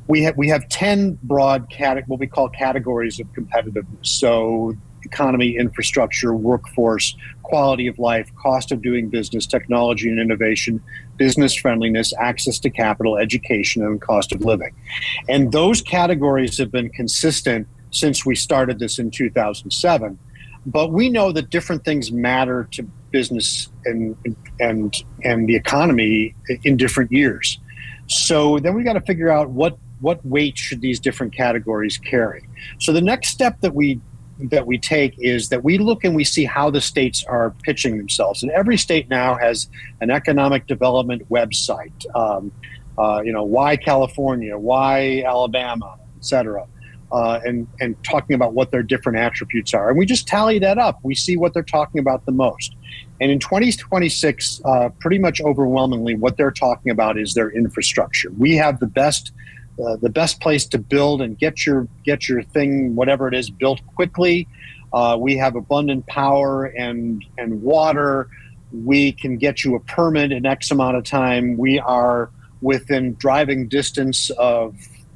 We have 10 broad what we call categories of competitiveness. So economy, infrastructure, workforce, quality of life, cost of doing business, technology and innovation, business friendliness, access to capital, education, and cost of living. And those categories have been consistent since we started this in 2007. But we know that different things matter to business and the economy in different years. So then we got to figure out what weight should these different categories carry. So the next step that we take is that we look and we see how the states are pitching themselves. And every state now has an economic development website. Why California, why Alabama, et cetera. And talking about what their different attributes are. And we just tally that up. We see what they're talking about the most. And in 2026, pretty much overwhelmingly, what they're talking about is their infrastructure. We have the best place to build and get your thing, whatever it is, built quickly. We have abundant power and water. We can get you a permit in X amount of time. We are within driving distance of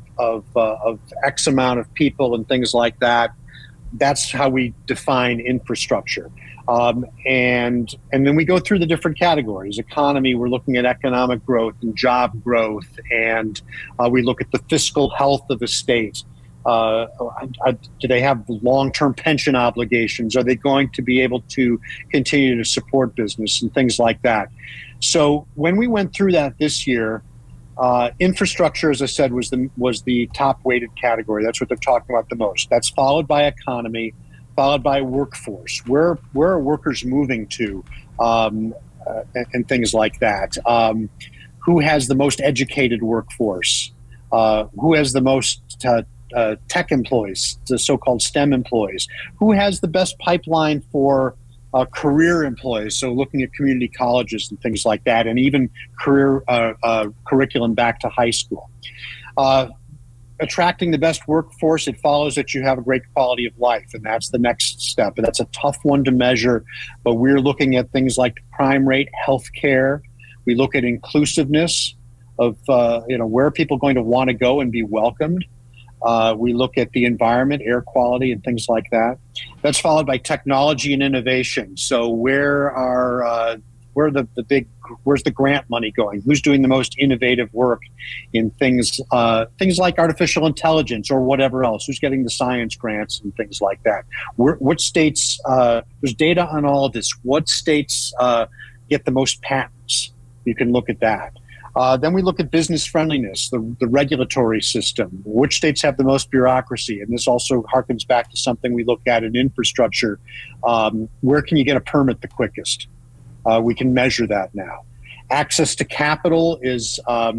X amount of people and things like that. That's how we define infrastructure. And then we go through the different categories. Economy, we're looking at economic growth and job growth, and we look at the fiscal health of a state. Do they have long-term pension obligations? Are they going to be able to continue to support business and things like that? So when we went through that this year, infrastructure, as I said, was the top weighted category. That's what they're talking about the most. That's followed by economy, followed by workforce. Where are workers moving to, and things like that. Who has the most educated workforce? Who has the most tech employees, the so-called STEM employees? Who has the best pipeline for career employees, so looking at community colleges and things like that, and even career curriculum back to high school. Attracting the best workforce, it follows that you have a great quality of life, and that's the next step. And that's a tough one to measure, but we're looking at things like crime rate, healthcare. We look at inclusiveness of where are people going to want to go and be welcomed. We look at the environment, air quality, and things like that. That's followed by technology and innovation. So where's the grant money going? Who's doing the most innovative work in things like artificial intelligence or whatever else? Who's getting the science grants and things like that? What states? There's data on all of this. What states get the most patents? You can look at that. Then we look at business friendliness, the regulatory system. Which states have the most bureaucracy? And this also harkens back to something we look at in infrastructure. Where can you get a permit the quickest? We can measure that now. Access to capital is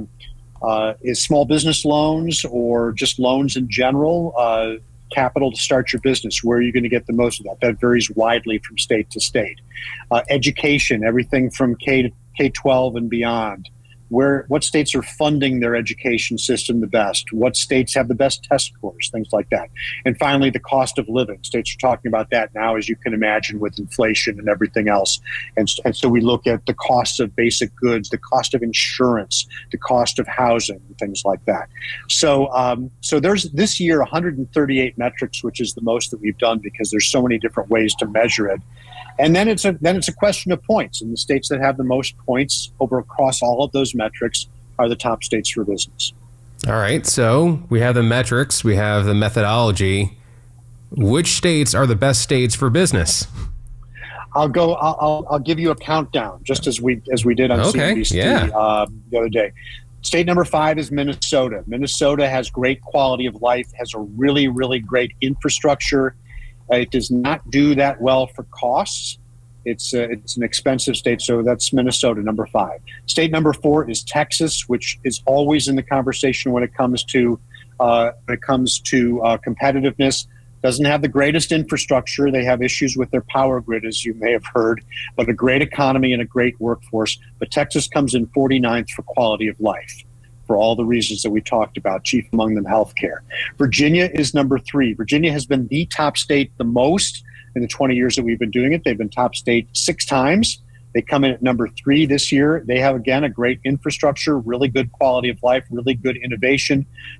small business loans or just loans in general. Capital to start your business. Where are you going to get the most of that? That varies widely from state to state. Education, everything from K-12 and beyond. What states are funding their education system the best? What states have the best test scores? Things like that. And finally, the cost of living. States are talking about that now, as you can imagine, with inflation and everything else. And so we look at the cost of basic goods, the cost of insurance, the cost of housing, and things like that. So there's this year 138 metrics, which is the most that we've done because there's so many different ways to measure it. And then it's a question of points, and the states that have the most points across all of those metrics are the top states for business. All right, so we have the metrics, we have the methodology. Which states are the best states for business? I'll give you a countdown, just as we did on CNBC the other day. State number 5 is Minnesota. Minnesota has great quality of life, has a really, really great infrastructure. It does not do that well for costs. It's an expensive state, so that's Minnesota, number 5. State number 4 is Texas, which is always in the conversation when it comes to competitiveness. Doesn't have the greatest infrastructure. They have issues with their power grid, as you may have heard, but a great economy and a great workforce. But Texas comes in 49th for quality of life, for all the reasons that we talked about, chief among them healthcare. Virginia is number 3. Virginia has been the top state the most in the 20 years that we've been doing it. They've been top state 6 times. They come in at number 3 this year. They have, again, a great infrastructure, really good quality of life, really good innovation.